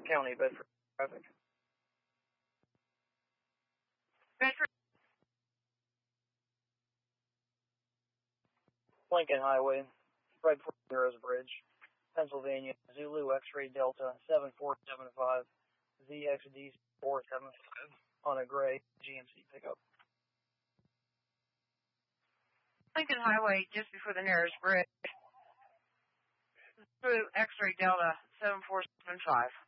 County, Bedford traffic. Bedford. Lincoln Highway, right before Heroes Bridge, Pennsylvania, Zulu X-Ray Delta 7475, ZXD 475 on a gray GMC pickup. Lincoln Highway, just before the nearest bridge. Zulu X-Ray Delta 7475.